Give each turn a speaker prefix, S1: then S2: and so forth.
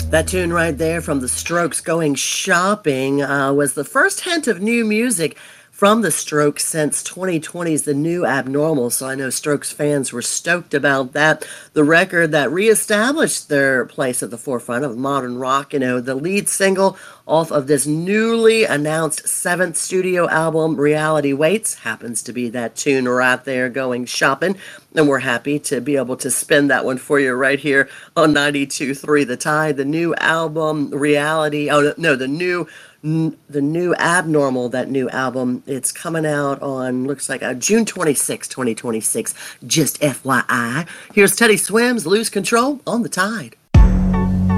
S1: That tune right there from the Strokes, Going Shopping, was the first hint of new music from the Strokes since 2020's The New Abnormal. So I know Strokes fans were stoked about that. The record that reestablished their place at the forefront of modern rock, the lead single off of this newly announced seventh studio album, Reality Waits, happens to be that tune right there, Going Shopping. And we're happy to be able to spin that one for you right here on 92.3 The Tide. The new album, Reality, oh no, the new Abnormal, that new album, it's coming out on, looks like June 26, 2026, just FYI. Here's Teddy Swims, Lose Control on The Tide.